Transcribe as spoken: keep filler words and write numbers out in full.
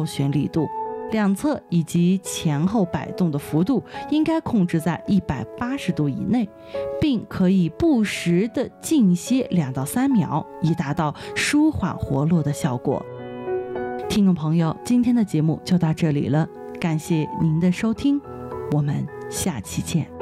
倒旋力度，两侧以及前后摆动的幅度应该控制在一百八十度以内，并可以不时的静歇两到三秒，以达到舒缓活络的效果。听众朋友，今天的节目就到这里了，感谢您的收听，我们下期见。